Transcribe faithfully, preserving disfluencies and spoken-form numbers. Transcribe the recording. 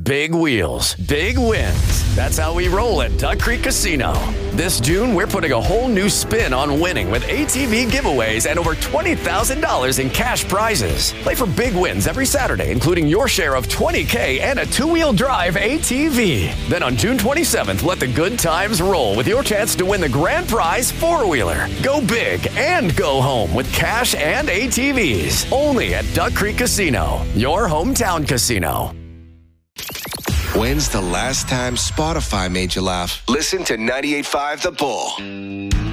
Big wheels, big wins. That's how we roll at Duck Creek Casino. This June, we're putting a whole new spin on winning with A T V giveaways and over twenty thousand dollars in cash prizes. Play for big wins every Saturday, including your share of twenty K and a two-wheel drive A T V. Then on June twenty-seventh, let the good times roll with your chance to win the grand prize four-wheeler. Go big and go home with cash and A T Vs. Only at Duck Creek Casino, your hometown casino. When's the last time Spotify made you laugh? Listen to ninety-eight point five The Bull.